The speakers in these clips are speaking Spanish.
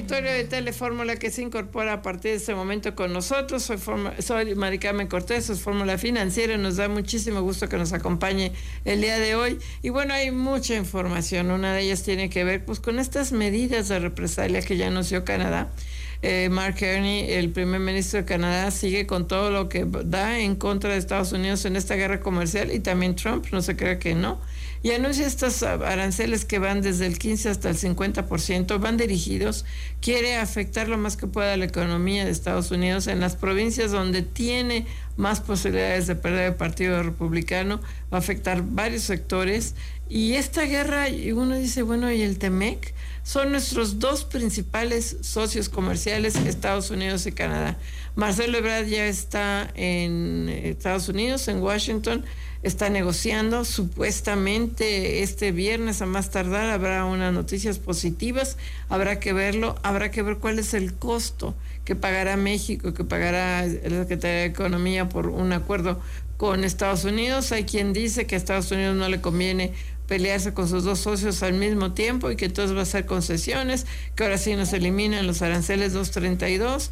auditorio de Telefórmula que se incorpora a partir de este momento con nosotros. Soy Mari Carmen Cortés, es Fórmula Financiera y nos da muchísimo gusto que nos acompañe el día de hoy. Y bueno, hay mucha información. Una de ellas tiene que ver pues con estas medidas de represalia que ya anunció Canadá. Mark Carney, el primer ministro de Canadá, sigue con todo lo que da en contra de Estados Unidos en esta guerra comercial, y también Trump, no se crea que no, y anuncia estos aranceles que van desde el 15 hasta el 50%, van dirigidos, quiere afectar lo más que pueda la economía de Estados Unidos en las provincias donde tiene más posibilidades de perder el Partido Republicano, va a afectar varios sectores, y esta guerra, uno dice, bueno, ¿y el TEMEC? Son nuestros dos principales socios comerciales, Estados Unidos y Canadá. Marcelo Ebrard ya está en Estados Unidos, en Washington, está negociando. Supuestamente este viernes a más tardar habrá unas noticias positivas, habrá que verlo, habrá que ver cuál es el costo que pagará México, que pagará la Secretaría de Economía por un acuerdo con Estados Unidos. Hay quien dice que a Estados Unidos no le conviene pelearse con sus dos socios al mismo tiempo y que entonces va a hacer concesiones, que ahora sí nos eliminan los aranceles 232,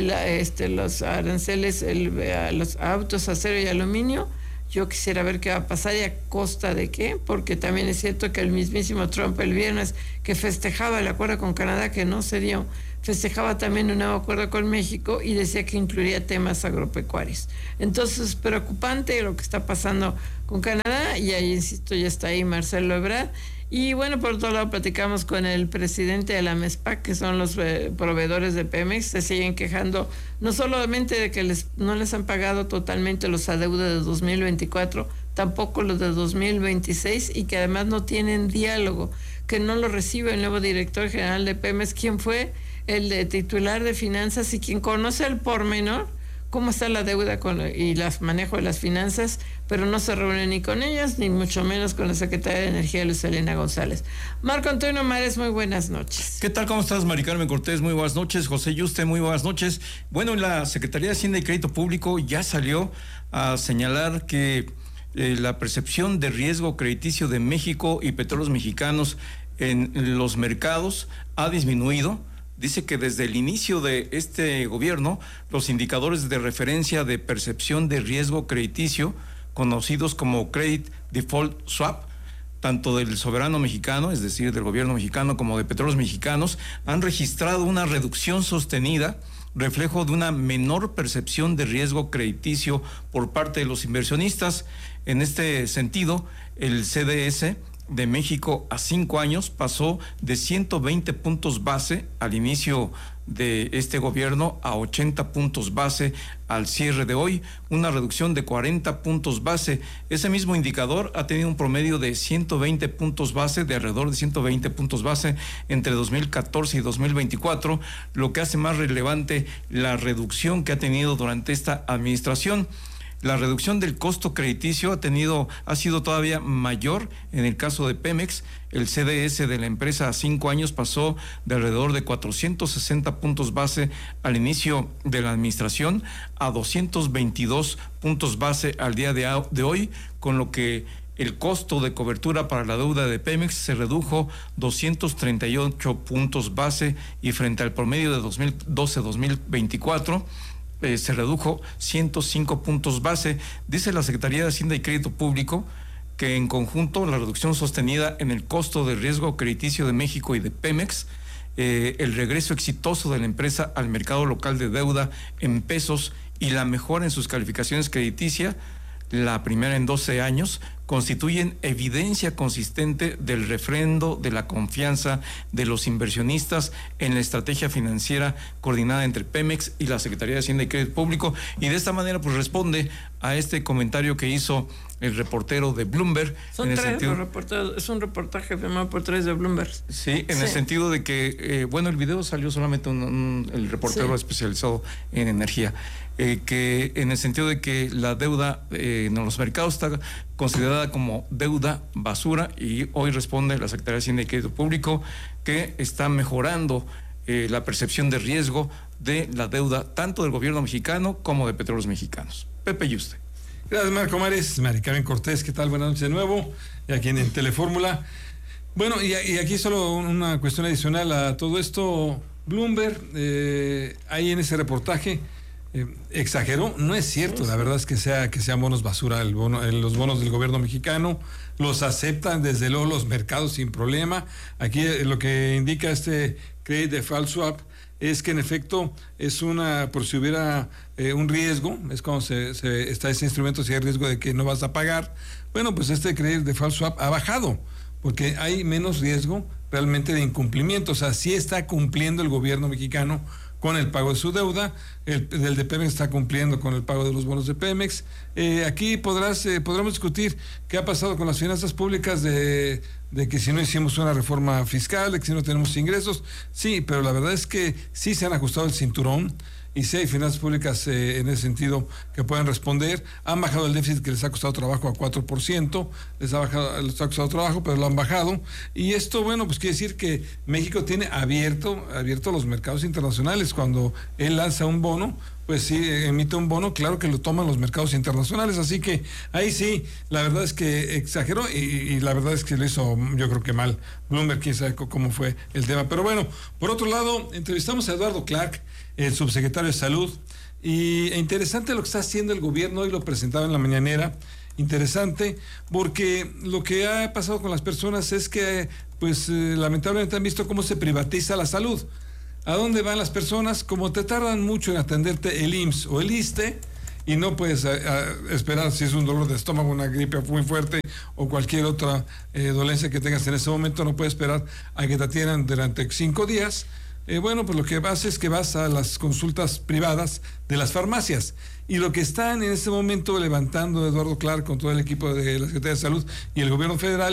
los aranceles a los autos, acero y aluminio. Yo quisiera ver qué va a pasar y a costa de qué, porque también es cierto que el mismísimo Trump el viernes, que festejaba el acuerdo con Canadá, que no se dio, festejaba también un nuevo acuerdo con México y decía que incluiría temas agropecuarios. Entonces, preocupante lo que está pasando con Canadá, y ahí, insisto, ya está ahí Marcelo Ebrard. Y bueno, por otro lado, platicamos con el presidente de la MESPAC, que son los proveedores de Pemex. Se siguen quejando no solamente de que no les han pagado totalmente los adeudos de 2024, tampoco los de 2026, y que además no tienen diálogo, que no lo recibe el nuevo director general de Pemex, quien fue el de titular de finanzas y quien conoce al pormenor cómo está la deuda y el manejo de las finanzas, pero no se reúne ni con ellas, ni mucho menos con la secretaria de Energía, Luz Helena González. Marco Antonio Mares, muy buenas noches. ¿Qué tal? ¿Cómo estás, Mari Carmen Cortés? Muy buenas noches. José Yuste, muy buenas noches. Bueno, la Secretaría de Hacienda y Crédito Público ya salió a señalar que la percepción de riesgo crediticio de México y Petróleos Mexicanos en los mercados ha disminuido. Dice que desde el inicio de este gobierno, los indicadores de referencia de percepción de riesgo crediticio, conocidos como Credit Default Swap, tanto del soberano mexicano, es decir, del gobierno mexicano, como de Petróleos Mexicanos, han registrado una reducción sostenida, reflejo de una menor percepción de riesgo crediticio por parte de los inversionistas. En este sentido, el CDS de México a 5 años pasó de 120 puntos base al inicio de este gobierno a 80 puntos base al cierre de hoy, una reducción de 40 puntos base. Ese mismo indicador ha tenido un promedio de 120 puntos base, de alrededor de 120 puntos base entre 2014 y 2024, lo que hace más relevante la reducción que ha tenido durante esta administración. La reducción del costo crediticio ha sido todavía mayor en el caso de Pemex. El CDS de la empresa a 5 años pasó de alrededor de 460 puntos base al inicio de la administración a 222 puntos base al día de hoy, con lo que el costo de cobertura para la deuda de Pemex se redujo 238 puntos base, y frente al promedio de 2012-2024, se redujo 105 puntos base. Dice la Secretaría de Hacienda y Crédito Público que en conjunto la reducción sostenida en el costo de riesgo crediticio de México y de Pemex, el regreso exitoso de la empresa al mercado local de deuda en pesos y la mejora en sus calificaciones crediticias, la primera en 12 años, constituyen evidencia consistente del refrendo de la confianza de los inversionistas en la estrategia financiera coordinada entre Pemex y la Secretaría de Hacienda y Crédito Público. Y de esta manera pues responde a este comentario que hizo el reportero de Bloomberg. Son tres reporteros, es un reportaje firmado por 3 de Bloomberg. Sí, en el sentido de que, el video salió solamente el reportero especializado en energía, que en el sentido de que la deuda en los mercados está considerada como deuda basura, y hoy responde la Secretaría de Hacienda y Crédito Público que está mejorando la percepción de riesgo de la deuda tanto del gobierno mexicano como de Petróleos Mexicanos. Pepe Yuste. Gracias, Marco Mares. Mari Carmen Cortés, ¿qué tal? Buenas noches de nuevo, y aquí en Telefórmula. Bueno, y aquí solo una cuestión adicional a todo esto. Bloomberg, ahí en ese reportaje, exageró. No es cierto, la verdad es que sean bonos basura los bonos del gobierno mexicano. Los aceptan desde luego los mercados sin problema. Aquí lo que indica este Credit Default Swap es que en efecto es por si hubiera un riesgo, es cuando está ese instrumento, si hay riesgo de que no vas a pagar. Bueno, pues este Credit Default Swap ha bajado, porque hay menos riesgo realmente de incumplimiento. O sea, sí está cumpliendo el gobierno mexicano con el pago de su deuda. El de Pemex está cumpliendo con el pago de los bonos de Pemex. Aquí podremos discutir qué ha pasado con las finanzas públicas de que si no hicimos una reforma fiscal, de que si no tenemos ingresos. Sí, pero la verdad es que sí se han ajustado el cinturón y sí hay finanzas públicas en ese sentido que pueden responder. Han bajado el déficit que les ha costado trabajo a 4%, les ha costado trabajo, pero lo han bajado. Y esto, bueno, pues quiere decir que México tiene abierto los mercados internacionales. Cuando él lanza un bono, pues sí, emite un bono, claro que lo toman los mercados internacionales, así que ahí sí, la verdad es que exageró y la verdad es que lo hizo, yo creo que mal Bloomberg, quién sabe cómo fue el tema. Pero bueno, por otro lado, entrevistamos a Eduardo Clark, el subsecretario de Salud, e interesante lo que está haciendo el gobierno. Hoy lo presentaba en la mañanera. Interesante, porque lo que ha pasado con las personas es que, pues, lamentablemente han visto cómo se privatiza la salud. ¿A dónde van las personas? Como te tardan mucho en atenderte el IMSS o el ISSSTE, y no puedes esperar, si es un dolor de estómago, una gripe muy fuerte o cualquier otra dolencia que tengas en ese momento, no puedes esperar a que te atiendan durante 5 días. Bueno, pues lo que vas es que vas a las consultas privadas de las farmacias. Y lo que están en este momento levantando Eduardo Clark con todo el equipo de la Secretaría de Salud y el gobierno federal